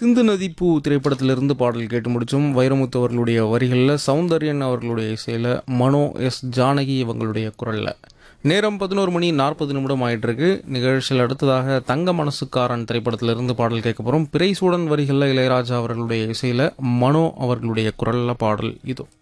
சிந்து நதி பூ திரைப்படத்திலிருந்து பாடல் கேட்டு முடிச்சோம். வைரமுத்து அவர்களுடைய வரிகளில், சௌந்தர்யன் அவர்களுடைய இசையில், மனோ எஸ் ஜானகி இவங்களுடைய குரலில். நேரம் 11:40 ஆயிட்டிருக்கு. நிகழ்ச்சியில் அடுத்ததாக தங்க மனசுக்காரன் திரைப்படத்திலிருந்து பாடல் கேட்க போகிறோம். பிறைசூடன் வரிகளில் இளையராஜா அவர்களுடைய இசையில், மனோ அவர்களுடைய குரலில் பாடல் இதோ.